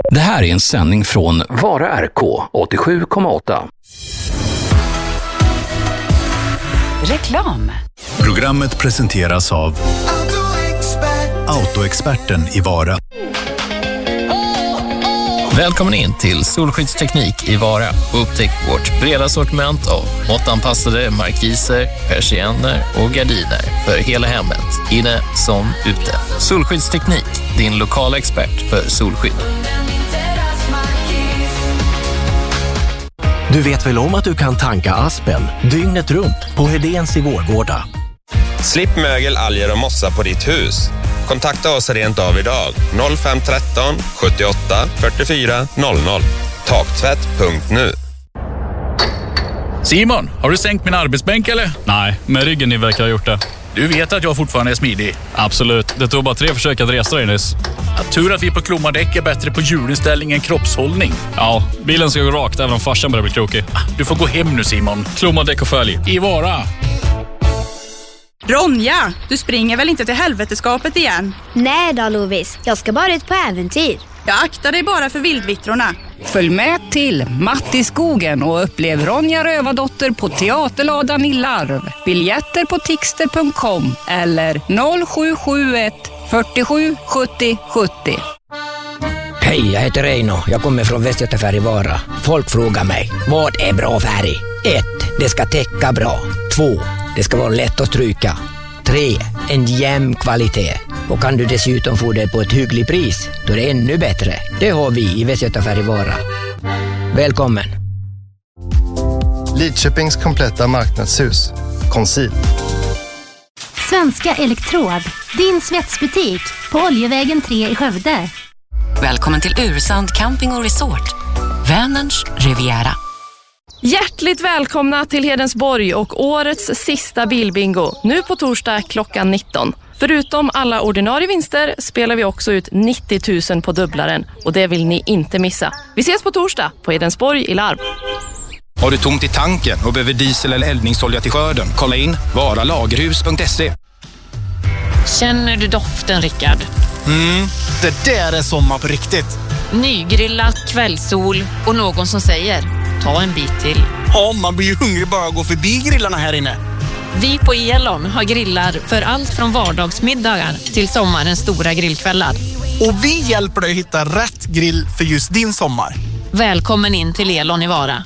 Det här är en sändning från Vara RK 87,8. Reklam. Programmet presenteras av Autoexperten i Vara. Välkommen in till Solskyddsteknik i Vara och upptäck vårt breda sortiment av måttanpassade markiser, persienner och gardiner för hela hemmet, inne som ute. Solskyddsteknik, din lokala expert för solskydd. Du vet väl om att du kan tanka Aspen dygnet runt på Hedéns i Vårgårda? Slipp mögel, alger och mossa på ditt hus. Kontakta oss rent av idag. 0513 78 44 00. Taktvätt.nu. Simon, har du sänkt min arbetsbänk eller? Nej, men ryggen ni verkar ha gjort det. Du vet att jag fortfarande är smidig. Absolut, det tog bara 3 försök att resa dig nyss. Tur att vi på Klommardäck är bättre på hjulinställning än kroppshållning. Ja, bilen ska gå rakt även om farsan börjar bli krokig. Du får gå hem nu, Simon. Klommardäck och följ. I Vara. Ronja, du springer väl inte till helveteskapet igen? Nej då, Lovis. Jag ska bara ut på äventyr. Jag aktar dig bara för vildvittrorna. Följ med till Matt i skogen och upplev Ronja Rövardotter på Teaterladan i Larv. Biljetter på tixter.com eller 0771 47 70 70. Hej, jag heter Reino. Jag kommer från Västgötafärg i Vara. Folk frågar mig, vad är bra färg? 1. Det ska täcka bra. 2. Det ska vara lätt att stryka. 3. En jämn kvalitet. Och kan du dessutom få det på ett hyggligt pris, då är det ännu bättre. Det har vi i Västgötafärg i Vara. Välkommen! Lidköpings kompletta marknadshus. Conceal. Svenska Elektrod, din svetsbutik på Oljevägen 3 i Skövde. Välkommen till Ursand Camping och Resort. Vänerns Riviera. Hjärtligt välkomna till Hedensborg och årets sista bilbingo. Nu på torsdag klockan 19. Förutom alla ordinarie vinster spelar vi också ut 90 000 på dubblaren. Och det vill ni inte missa. Vi ses på torsdag på Hedensborg i Larv. Har du tomt i tanken och behöver diesel eller eldningsolja till skörden? Kolla in varalagerhus.se. Känner du doften, Rickard? Det där är sommar på riktigt. Nygrillat, kvällssol och någon som säger ta en bit till. Ja, man blir ju hungrig bara att gå förbi grillarna här inne. Vi på Elon har grillar för allt från vardagsmiddagar till sommarens stora grillkvällar. Och vi hjälper dig att hitta rätt grill för just din sommar. Välkommen in till Elon i Vara.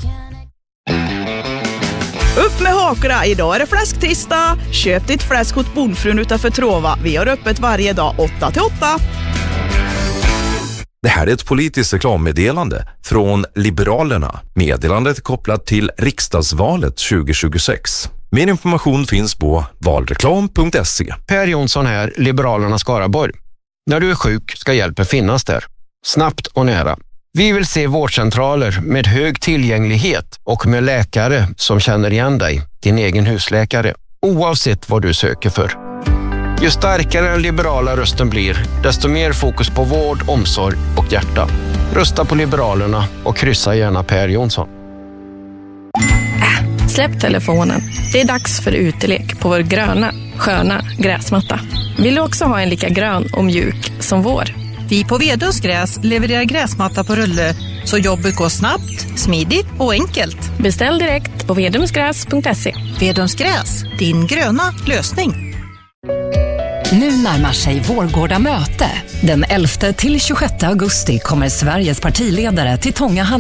Upp med hakorna, idag är det fläsktisdag. Köp ditt fläsk hos Bondfrun utanför Trova. Vi har öppet varje dag 8-8. Det här är ett politiskt reklammeddelande från Liberalerna. Meddelandet är kopplat till riksdagsvalet 2026. Mer information finns på valreklam.se. Per Jonsson här, Liberalerna Skaraborg. När du är sjuk ska hjälpen finnas där. Snabbt och nära. Vi vill se vårdcentraler med hög tillgänglighet och med läkare som känner igen dig, din egen husläkare, oavsett vad du söker för. Ju starkare den liberala rösten blir, desto mer fokus på vård, omsorg och hjärta. Rösta på Liberalerna och kryssa gärna Per Jonsson. Släpp telefonen. Det är dags för utelek på vår gröna, sköna gräsmatta. Vill du också ha en lika grön och mjuk som vår? Vi på Vedums gräs levererar gräsmatta på rulle så jobbet går snabbt, smidigt och enkelt. Beställ direkt på vedumsgräs.se. Vedums gräs, din gröna lösning. Nu närmar sig Vårgårda möte. Den 11 till 26 augusti kommer Sveriges partiledare till Tånga